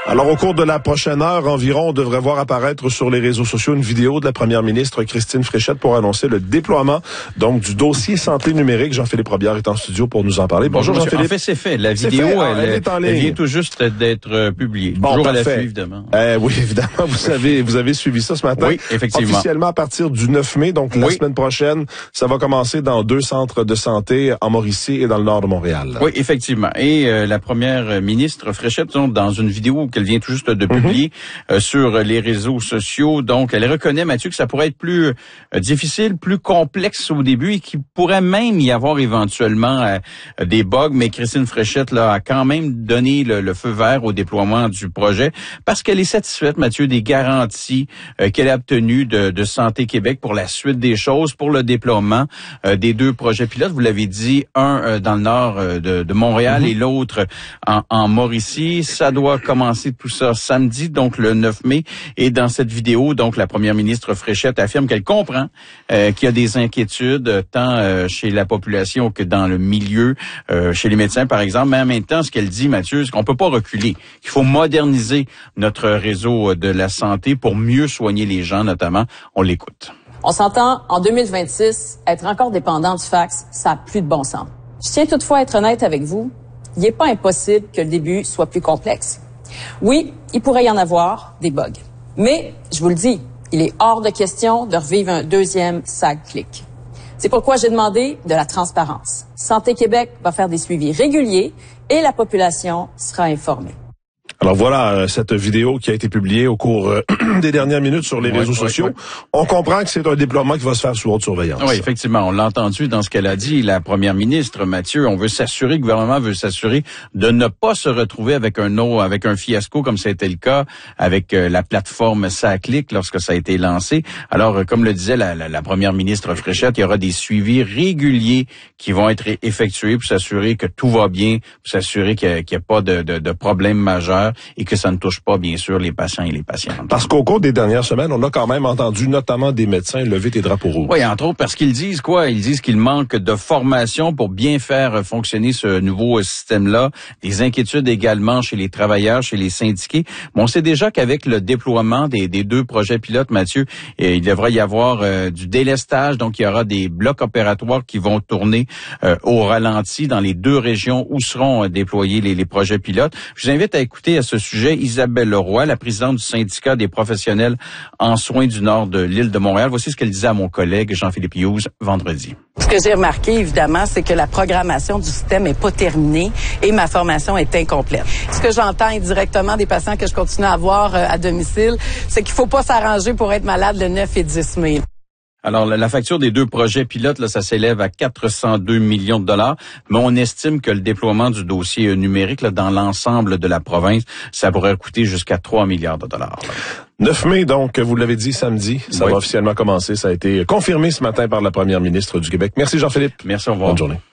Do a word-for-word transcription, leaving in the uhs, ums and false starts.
Alors, au cours de la prochaine heure environ, on devrait voir apparaître sur les réseaux sociaux une vidéo de la première ministre Christine Fréchette pour annoncer le déploiement donc du dossier santé numérique. Jean-Philippe Robillard est en studio pour nous en parler. Bonjour, Bonjour Jean-Philippe. En fait, c'est fait. La vidéo, fait. Ah, elle, elle, est en elle ligne. vient tout juste d'être euh, publiée. Bon, Toujours à parfait. l'affût, évidemment. Euh, oui, évidemment, vous avez, vous avez suivi ça ce matin. Oui, effectivement. Officiellement à partir du neuf mai, donc la oui. semaine prochaine, ça va commencer dans deux centres de santé en Mauricie et dans le nord de Montréal. Oui, effectivement. Et euh, la première ministre Fréchette, donc, dans une vidéo qu'elle vient tout juste de publier mm-hmm. euh, sur les réseaux sociaux, donc elle reconnaît, Mathieu, que ça pourrait être plus euh, difficile, plus complexe au début et qu'il pourrait même y avoir éventuellement euh, des bugs, mais Christine Fréchette là, a quand même donné le, le feu vert au déploiement du projet parce qu'elle est satisfaite, Mathieu, des garanties euh, qu'elle a obtenues de, de Santé Québec pour la suite des choses, pour le déploiement euh, des deux projets pilotes. Vous l'avez dit, un euh, dans le nord euh, de, de Montréal mm-hmm. et l'autre en, en Mauricie. Ça doit commencer tout ça samedi, donc le neuf mai. Et dans cette vidéo, donc la première ministre Fréchette affirme qu'elle comprend euh, qu'il y a des inquiétudes tant euh, chez la population que dans le milieu, euh, chez les médecins par exemple. Mais en même temps, ce qu'elle dit, Mathieu, c'est qu'on peut pas reculer. Il faut moderniser notre réseau de la santé pour mieux soigner les gens, notamment. On l'écoute. On s'entend, en deux mille vingt-six, être encore dépendant du fax, ça n'a plus de bon sens. Je tiens toutefois à être honnête avec vous. Il n'est pas impossible que le début soit plus complexe. Oui, il pourrait y en avoir des bugs. Mais, je vous le dis, il est hors de question de revivre un deuxième SAG-Click. C'est pourquoi j'ai demandé de la transparence. Santé Québec va faire des suivis réguliers et la population sera informée. Alors voilà euh, cette vidéo qui a été publiée au cours euh, des dernières minutes sur les ouais, réseaux ouais, sociaux. Ouais. On comprend que c'est un déploiement qui va se faire sous haute surveillance. Oui, effectivement, on l'a entendu dans ce qu'elle a dit, la première ministre, Mathieu. On veut s'assurer, le gouvernement veut s'assurer de ne pas se retrouver avec un autre, avec un fiasco comme ça a été le cas avec euh, la plateforme SAG-Click lorsque ça a été lancé. Alors, euh, comme le disait la, la, la première ministre Fréchette, il y aura des suivis réguliers qui vont être effectués pour s'assurer que tout va bien, pour s'assurer qu'il n'y a, qu'il y a pas de, de, de problème majeur et que ça ne touche pas, bien sûr, les patients et les patientes. Parce qu'au cours des dernières semaines, on a quand même entendu notamment des médecins lever des drapeaux rouges. Oui, entre autres, parce qu'ils disent quoi? Ils disent qu'il manque de formation pour bien faire fonctionner ce nouveau système-là. Des inquiétudes également chez les travailleurs, chez les syndiqués. Bon, on sait déjà qu'avec le déploiement des, des deux projets pilotes, Mathieu, eh, il devrait y avoir euh, du délestage. Donc, il y aura des blocs opératoires qui vont tourner euh, au ralenti dans les deux régions où seront euh, déployés les, les projets pilotes. Je vous invite à écouter à ce sujet Isabelle Leroy, la présidente du syndicat des professionnels en soins du nord de l'île de Montréal. Voici ce qu'elle disait à mon collègue Jean-Philippe Hughes vendredi. Ce que j'ai remarqué, évidemment, c'est que la programmation du système n'est pas terminée et ma formation est incomplète. Ce que j'entends indirectement des patients que je continue à avoir à domicile, c'est qu'il faut pas s'arranger pour être malade le neuf et dix mai. Alors, la facture des deux projets pilotes, là, ça s'élève à quatre cent deux millions de dollars, mais on estime que le déploiement du dossier numérique là, dans l'ensemble de la province, ça pourrait coûter jusqu'à trois milliards de dollars. Là. neuf mai, donc, vous l'avez dit, samedi, ça oui. va officiellement commencer. Ça a été confirmé ce matin par la première ministre du Québec. Merci Jean-Philippe. Merci, au revoir. Bonne journée.